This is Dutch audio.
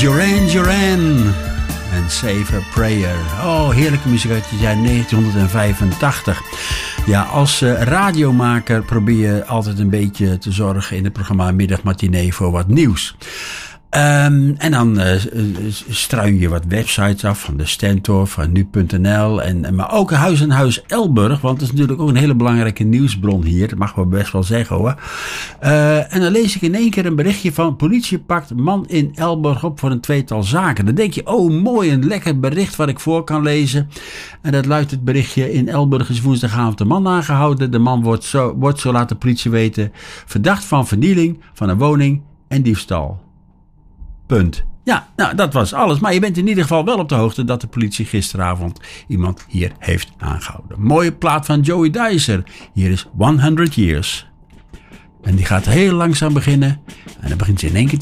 Duran en Save a Prayer. Oh, heerlijke muziek uit het jaar 1985. Ja, als radiomaker probeer je altijd een beetje te zorgen in het programma Middagmatinee voor wat nieuws. En dan struin je wat websites af van de Stentor, van nu.nl, maar ook Huis en Huis Elburg, want dat is natuurlijk ook een hele belangrijke nieuwsbron hier, dat mag we best wel zeggen hoor. En dan lees ik in één keer een berichtje van: politie pakt man in Elburg op voor een tweetal zaken. Dan denk je, oh mooi, een lekker bericht wat ik voor kan lezen. En dat luidt het berichtje: in Elburg is woensdagavond een man aangehouden. De man wordt zo laat de politie weten verdacht van vernieling van een woning en diefstal. Punt. Ja, nou dat was alles. Maar je bent in ieder geval wel op de hoogte dat de politie gisteravond iemand hier heeft aangehouden. Mooie plaat van Joey Dicer. Hier is 100 Years. En die gaat heel langzaam beginnen. En dan begint ze in één keer